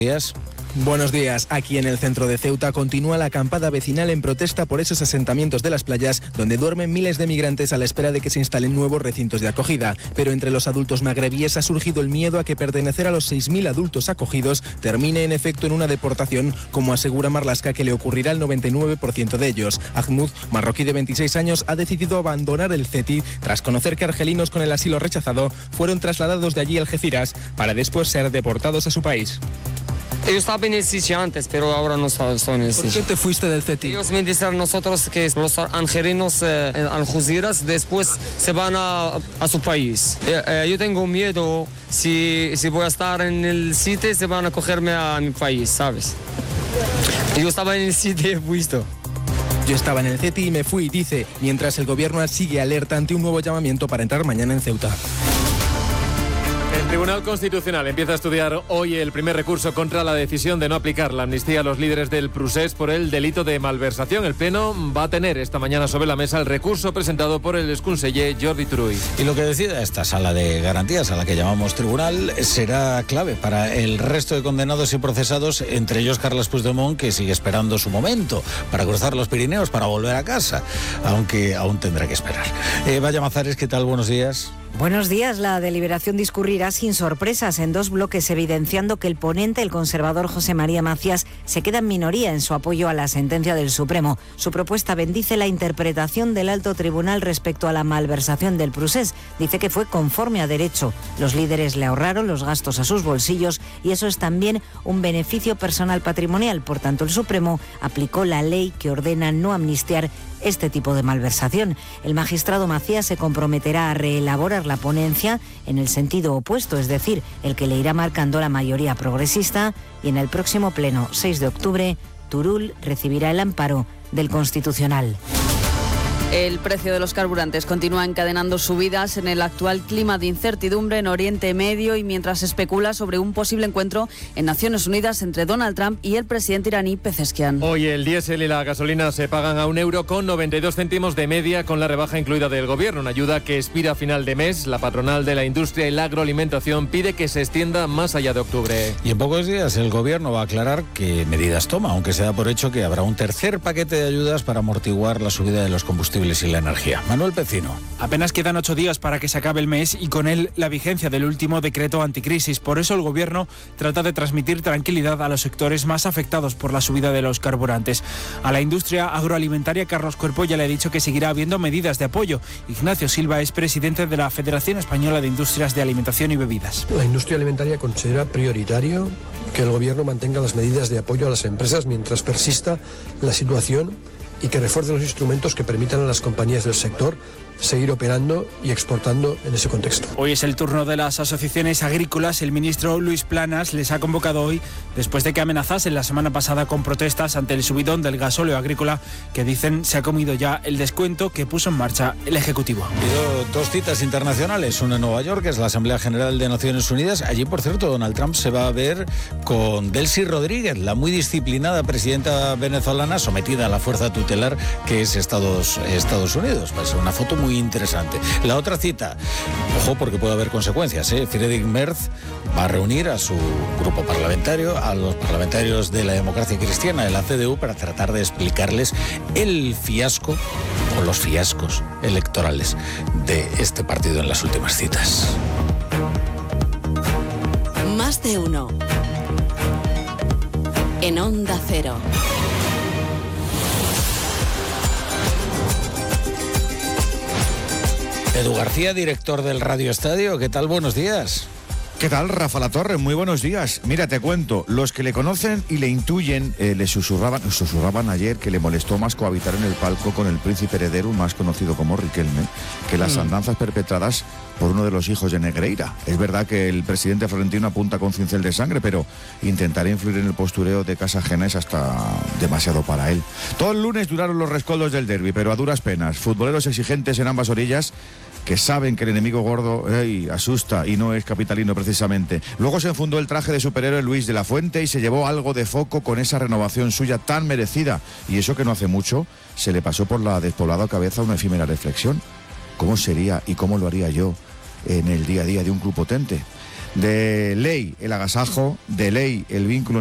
días. Buenos días. Aquí en el centro de Ceuta continúa la acampada vecinal en protesta por esos asentamientos de las playas donde duermen miles de migrantes a la espera de que se instalen nuevos recintos de acogida. Pero entre los adultos magrebíes ha surgido el miedo a que pertenecer a los 6.000 adultos acogidos termine en efecto en una deportación, como asegura Marlaska que le ocurrirá al 99% de ellos. Ahmud, marroquí de 26 años, ha decidido abandonar el CETI tras conocer que argelinos con el asilo rechazado fueron trasladados de allí a Algeciras para después ser deportados a su país. Yo estaba en el sitio antes, pero ahora no estoy en el sitio. ¿Por qué te fuiste del CETI? Ellos me dicen nosotros que los argelinos en Algeciras después se van a su país. Yo tengo miedo, si voy a estar en el sitio, se van a cogerme a mi país, ¿sabes? Yo estaba en el sitio y he visto. Yo estaba en el CETI y me fui, dice, mientras el gobierno sigue alerta ante un nuevo llamamiento para entrar mañana en Ceuta. El Tribunal Constitucional empieza a estudiar hoy el primer recurso contra la decisión de no aplicar la amnistía a los líderes del Procés por el delito de malversación. El Pleno va a tener esta mañana sobre la mesa el recurso presentado por el exconseller Jordi Turull. Y lo que decida esta sala de garantías, a la que llamamos tribunal, será clave para el resto de condenados y procesados, entre ellos Carles Puigdemont, que sigue esperando su momento para cruzar los Pirineos, para volver a casa, aunque aún tendrá que esperar. Vaya Mazares, ¿qué tal? Buenos días. Buenos días. La deliberación discurrirá sin sorpresas en dos bloques, evidenciando que el ponente, el conservador José María Macías, se queda en minoría en su apoyo a la sentencia del Supremo. Su propuesta bendice la interpretación del alto tribunal respecto a la malversación del Procés. Dice que fue conforme a derecho. Los líderes le ahorraron los gastos a sus bolsillos y eso es también un beneficio personal patrimonial. Por tanto, el Supremo aplicó la ley que ordena no amnistiar este tipo de malversación. El magistrado Macías se comprometerá a reelaborar la ponencia en el sentido opuesto, es decir, el que le irá marcando la mayoría progresista, y en el próximo pleno, 6 de octubre, Turull recibirá el amparo del Constitucional. El precio de los carburantes continúa encadenando subidas en el actual clima de incertidumbre en Oriente Medio y mientras se especula sobre un posible encuentro en Naciones Unidas entre Donald Trump y el presidente iraní Pezeshkian. Hoy el diésel y la gasolina se pagan a €1,92 de media con la rebaja incluida del gobierno, una ayuda que expira a final de mes. La patronal de la industria y la agroalimentación pide que se extienda más allá de octubre. Y en pocos días el gobierno va a aclarar qué medidas toma, aunque se da por hecho que habrá un tercer paquete de ayudas para amortiguar la subida de los combustibles y la energía. Manuel Pecino. Apenas quedan 8 días para que se acabe el mes y con él la vigencia del último decreto anticrisis. Por eso el gobierno trata de transmitir tranquilidad a los sectores más afectados por la subida de los carburantes. A la industria agroalimentaria, Carlos Cuerpo ya le ha dicho que seguirá habiendo medidas de apoyo. Ignacio Silva es presidente de la Federación Española de Industrias de Alimentación y Bebidas. La industria alimentaria considera prioritario que el gobierno mantenga las medidas de apoyo a las empresas mientras persista la situación y que refuerce los instrumentos que permitan a las compañías del sector seguir operando y exportando en ese contexto. Hoy es el turno de las asociaciones agrícolas. El ministro Luis Planas les ha convocado hoy después de que amenazasen la semana pasada con protestas ante el subidón del gasóleo agrícola, que dicen se ha comido ya el descuento que puso en marcha el Ejecutivo. Y dos citas internacionales, una en Nueva York, que es la Asamblea General de Naciones Unidas. Allí, por cierto, Donald Trump se va a ver con Delcy Rodríguez, la muy disciplinada presidenta venezolana sometida a la fuerza tutelar que es Estados Unidos. Va a ser una foto muy interesante. La otra cita, ojo porque puede haber consecuencias, Friedrich Merz va a reunir a su grupo parlamentario, a los parlamentarios de la Democracia Cristiana, de la CDU, para tratar de explicarles el fiasco o los fiascos electorales de este partido en las últimas citas. Más de uno. En Onda Cero. Edu García, director del Radio Estadio, ¿qué tal? Buenos días. ¿Qué tal, Rafa Latorre? Muy buenos días. Mira, te cuento, los que le conocen y le intuyen le susurraban ayer que le molestó más cohabitar en el palco con el príncipe heredero, más conocido como Riquelme, que las andanzas perpetradas por uno de los hijos de Negreira. Es verdad que el presidente florentino apunta con cincel de sangre, pero intentar influir en el postureo de casa ajena es hasta demasiado para él. Todo el lunes duraron los rescoldos del derbi, pero a duras penas. Futboleros exigentes en ambas orillas que saben que el enemigo gordo asusta y no es capitalino precisamente. Luego se enfundó el traje de superhéroe Luis de la Fuente y se llevó algo de foco con esa renovación suya tan merecida. Y eso que no hace mucho se le pasó por la despoblada cabeza una efímera reflexión. ¿Cómo sería y cómo lo haría yo en el día a día de un club potente? De ley el agasajo, de ley el vínculo